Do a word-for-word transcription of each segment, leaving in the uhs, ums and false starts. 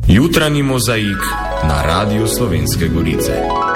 Jutranji mozaik na Radiu Slovenske Gorice.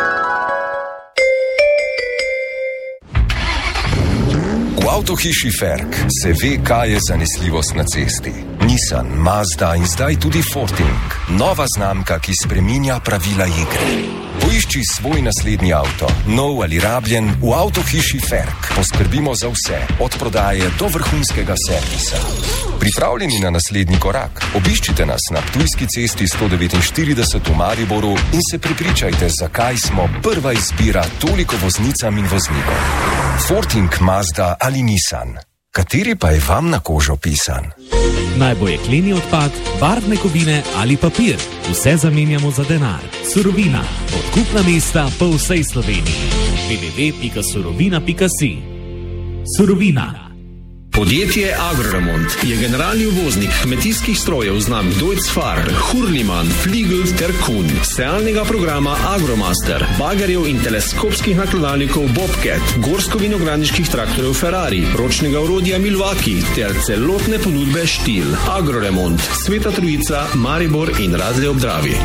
V avtohiši Ferk se ve, kaj je zanesljivost na cesti. Nissan, Mazda in zdaj tudi Forting. Nova znamka, ki spreminja pravila igre. Poišči svoj naslednji avto, nov ali rabljen, v avtohiši Ferk. Poskrbimo za vse, od prodaje do vrhunskega servisa. Pripravljeni na naslednji korak? Obiščite nas na Ptujski cesti sto devetinštirideset v Mariboru in se prepričajte, zakaj smo prva izbira toliko voznicam in voznikom. Forting, Mazda ali Nissan. Kateri pa je vam na kožo pisan? Naj bo jekleni odpad, barvne kovine ali papir. Vse zamenjamo za denar. Surovina. Odkupna mesta po vsej Sloveniji. w w w pika surovina pika si. Surovina. Podjetje Agroremont je generalni uvoznik kmetijskih strojev znamk Deutz-Fahr, Hurlimann, Fliegl ter Kuhn, sejalnega programa Agromaster, bagerjev in teleskopskih nakladalnikov Bobcat, gorsko-vinogradniških traktorjev Ferrari, ročnega orodja Milwaukee ter celotne ponudbe Stihl. Agroremont, Sveta Trojica, Maribor in Radlje ob Dravi.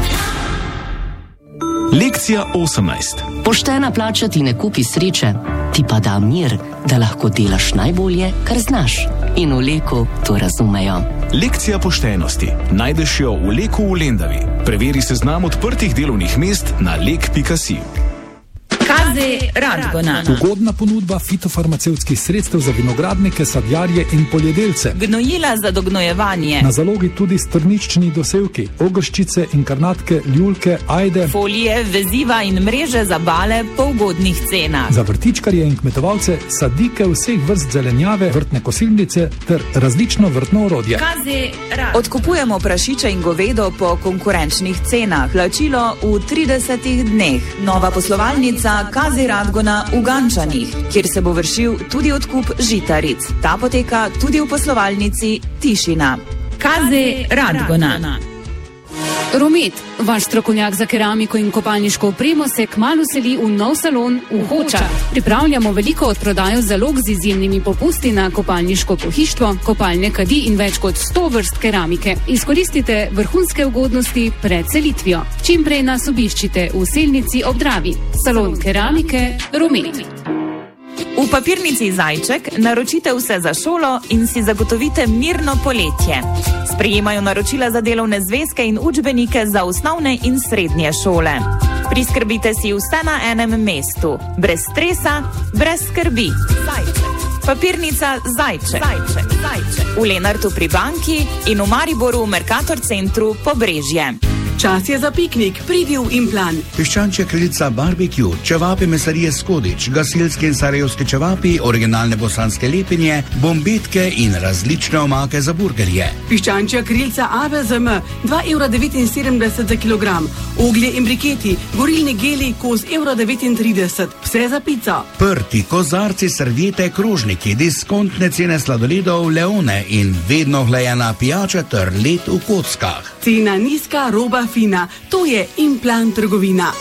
Lekcija osemnajst. Poštena plača ti ne kupi sreče, ti pa da mir, da lahko delaš najbolje, kar znaš. In v Leku to razumejo. Lekcija poštenosti. Najdeš jo v Leku v Lendavi. Preveri seznam odprtih delovnih mest na lek pika si. Kazi Radgona. Ugodna ponudba fitofarmacevtskih sredstev za vinogradnike, sadjarje in poljedelce. Gnojila za dognojevanje. Na zalogi tudi strnični dosevki, ogrščice, inkarnatke, ljulke, ajde. Folije, veziva in mreže za bale po ugodnih cenah. Za vrtičkarje in kmetovalce sadike vseh vrst zelenjave, vrtne kosilnice ter različno vrtno orodje. Kazi Radgona. Odkupujemo prašiče in govedo po konkurenčnih cenah. Plačilo v tridesetih dneh. Nova poslovalnica Kazi Radgona v Gančanih, kjer se bo vršil tudi odkup žitaric. Ta poteka tudi v poslovalnici Tišina. Kazi Radgona. Romet, vaš strokovnjak za keramiko in kopalniško opremo, se kmalu seli v nov salon v Hočah. Pripravljamo veliko odprodajo zalog z izjemnimi popusti na kopalniško pohištvo, kopalne kadi in več kot sto vrst keramike. Izkoristite vrhunske ugodnosti pred selitvijo. Čim prej nas obiščite v Selnici ob Dravi. Salon keramike Romet. V papirnici Zajček naročite vse za šolo in si zagotovite mirno poletje. Sprejemajo naročila za delovne zvezke in učbenike za osnovne in srednje šole. Priskrbite si vse na enem mestu. Brez stresa, brez skrbi. Zajček. Papirnica Zajček. Zajček. Zajček. V Lenartu pri banki in v Mariboru v Mercator centru Pobrežje. Čas je za piknik, pridi v Implan. Piščančja kraljica barbecue, čevapi mesarije Skodič, gasilske in sarajevske čevapi, originalne bosanske lepinje, bombetke in različne omake za burgerje. Piščančja kraljica A V Z M, dva evra devetinsedemdeset za kilogram. Oglje in briketi, gorilni geli, koz evra devetintrideset, vse za pico. Prti, kozarci, serviete, krožniki, diskontne cene sladoledov, leone in vedno hlajena pijača ter led v kockah. Cena nizka, roba fina. To je Implan trgovina.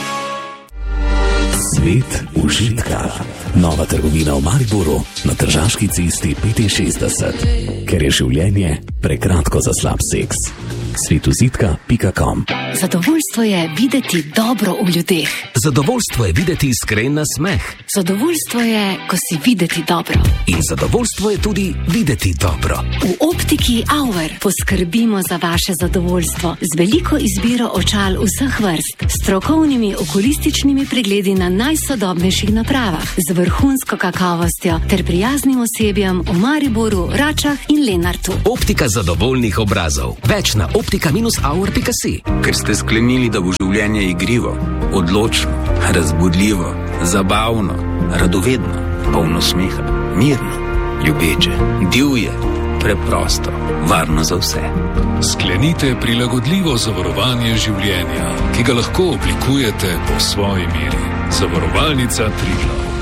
Svet užitka. Nova trgovina v Mariboru na Tržaški cesti petinšestdeset. Ker je življenje prekratko za slab seks. svetuzitka pika com. Zadovoljstvo je videti dobro v ljudeh. Zadovoljstvo je videti iskren nasmeh. Zadovoljstvo je, ko si videti dobro. In zadovoljstvo je tudi videti dobro. V optiki Auer poskrbimo za vaše zadovoljstvo z veliko izbiro očal vseh vrst, strokovnimi okulističnimi pregledi na najsodobnejših napravah, z vrhunsko kakovostjo ter prijaznim osebjem v Mariboru, Račah in Lenartu. Optika zadovoljnih obrazov. Več na optika auer pika si. Ker ste sklenili, da bo življenje igrivo, odločno, razbudljivo, zabavno, radovedno, polno smeha, mirno, ljubeče, divje, preprosto, varno za vse. Sklenite prilagodljivo zavarovanje življenja, ki ga lahko oblikujete po svoji meri. Zavarovalnica Triglav.